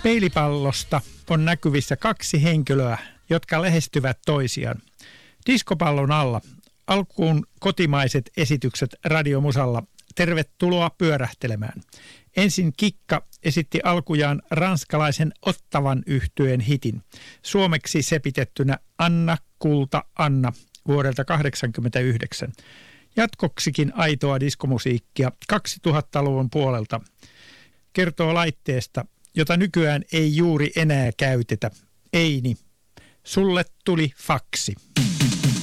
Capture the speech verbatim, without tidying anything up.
Peilipallosta on näkyvissä kaksi henkilöä, jotka lähestyvät toisiaan. Diskopallon alla alkuun kotimaiset esitykset Radiomusalla. Tervetuloa pyörähtelemään. Ensin Kikka esitti alkujaan ranskalaisen Ottavan yhtyeen hitin. Suomeksi sepitettynä Anna Kulta Anna vuodelta kahdeksankymmentäyhdeksän. Jatkoksikin aitoa diskomusiikkia kaksituhattaluvun puolelta. Kertoo laitteesta, jota nykyään ei juuri enää käytetä. Eini, sulle tuli faksi.